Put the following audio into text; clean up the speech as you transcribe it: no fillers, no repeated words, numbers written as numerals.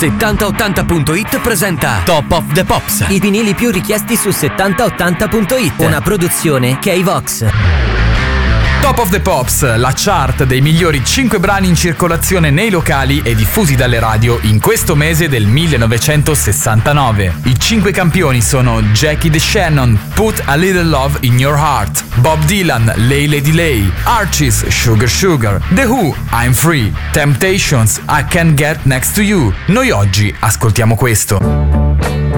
7080.it presenta Top of the Pops. I vinili più richiesti su 7080.it. Una produzione K-Vox. Top of the Pops, la chart dei migliori 5 brani in circolazione nei locali e diffusi dalle radio in questo mese del 1969. I 5 campioni sono Jackie DeShannon, Put a Little Love in Your Heart, Bob Dylan, Lay Lady Lay, Archie's, Sugar Sugar, The Who, I'm Free, Temptations, I Can't Get Next to You. Noi oggi ascoltiamo questo.